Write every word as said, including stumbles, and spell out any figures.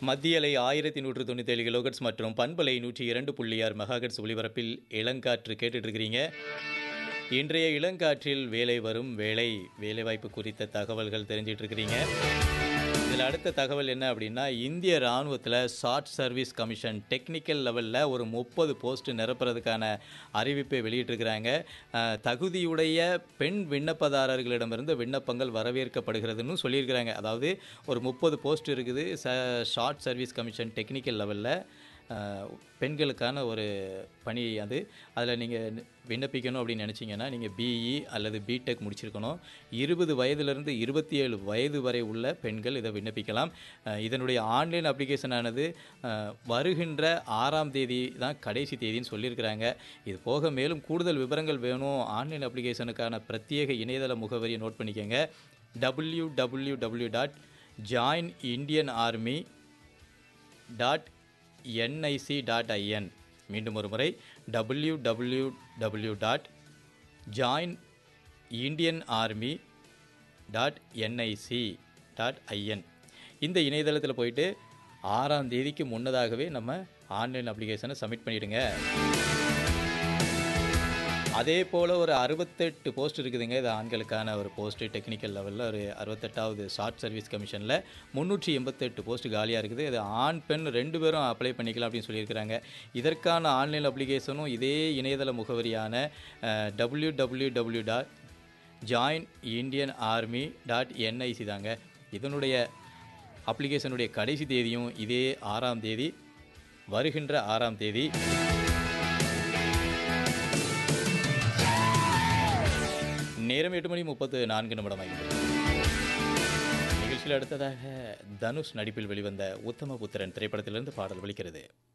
மத்திய அலை ஆயிரத்தி நூற்று தொண்ணூற்றி ஏழு கிலோகட்ஸ் மற்றும் பண்பலை நூற்றி இரண்டு புள்ளி ஆறு மெகாகட்ஸ் ஒலிபரப்பில் இளங்காற்று கேட்டுட்டு இருக்கிறீங்க. இன்றைய இளங்காற்றில் வேலை வரும் வேலை வேலைவாய்ப்பு குறித்த தகவல்கள் தெரிஞ்சிட்டு இருக்கிறீங்க. இதில் அடுத்த தகவல் என்ன அப்படின்னா, இந்திய இராணுவத்தில் ஷார்ட் சர்வீஸ் கமிஷன் டெக்னிக்கல் லெவலில் ஒரு முப்பது போஸ்ட் நிரப்புறதுக்கான அறிவிப்பை வெளியிட்டிருக்கிறாங்க. தகுதியுடைய பெண் விண்ணப்பதாரர்களிடமிருந்து விண்ணப்பங்கள் வரவேற்கப்படுகிறதுன்னு சொல்லியிருக்கிறாங்க. அதாவது ஒரு முப்பது போஸ்ட் இருக்குது ச ஷார்ட் சர்வீஸ் கமிஷன் டெக்னிக்கல் லெவலில் பெண்களுக்கான ஒரு பணி. அது அதில் நீங்கள் விண்ணப்பிக்கணும் அப்படின்னு நினச்சிங்கன்னா நீங்கள் பிஇ அல்லது பிடெக் முடிச்சிருக்கணும். இருபது வயதிலிருந்து இருபத்தி ஏழு வயது வரை உள்ள பெண்கள் இதை விண்ணப்பிக்கலாம். இதனுடைய ஆன்லைன் அப்ளிகேஷனானது வருகின்ற ஆறாம் தேதி தான் கடைசி தேதின்னு சொல்லியிருக்கிறாங்க. இது போக மேலும் கூடுதல் விவரங்கள் வேணும், ஆன்லைன் அப்ளிகேஷனுக்கான பிரத்யேக இணையதள முகவரியை நோட் பண்ணிக்கோங்க. W W W dot join Indian army dot NIC dot IN. மீண்டும் ஒரு முறை W W W dot join Indian army dot NIC dot IN. இந்த இணையதளத்தில் போயிட்டு ஆறாம் தேதிக்கு முன்னதாகவே நம்ம ஆன்லைன் அப்ளிகேஷனை சப்மிட் பண்ணிவிடுங்க. அதே போல் ஒரு அறுபத்தெட்டு போஸ்ட் இருக்குதுங்க. இது ஆண்களுக்கான ஒரு போஸ்ட்டு டெக்னிக்கல் லெவலில் ஒரு அறுபத்தெட்டாவது ஷார்ட் சர்வீஸ் கமிஷனில் முந்நூற்றி எண்பத்தெட்டு போஸ்ட் காலியாக இருக்குது. இது ஆண் பெண் ரெண்டு பேரும் அப்ளை பண்ணிக்கலாம் அப்படின்னு சொல்லியிருக்கிறாங்க. இதற்கான ஆன்லைன் அப்ளிகேஷனும் இதே இணையதள முகவரியான W W W dot join Indian army dot NIC தாங்க. இதனுடைய அப்ளிகேஷனுடைய கடைசி தேதியும் இதே ஆறாம் தேதி, வருகின்ற ஆறாம் தேதி. நேரம் எட்டு மணி முப்பத்து நான்கு நிமிடம் ஆகிறது. நிகழ்ச்சியில் அடுத்ததாக தனுஷ் நடிப்பில் வெளிவந்த உத்தமபுத்திரன் திரைப்படத்திலிருந்து பாடல் ஒலிக்கிறது.